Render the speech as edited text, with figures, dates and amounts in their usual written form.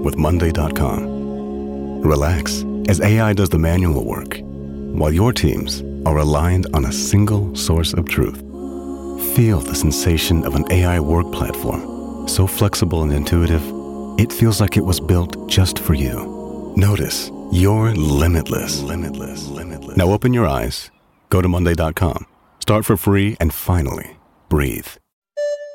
with Monday.com. Relax as AI does the manual work, while your teams are aligned on a single source of truth. Feel the sensation of an AI work platform, so flexible and intuitive, it feels like it was built just for you. Notice you're limitless. Now open your eyes, go to Monday.com, start for free, and finally, breathe.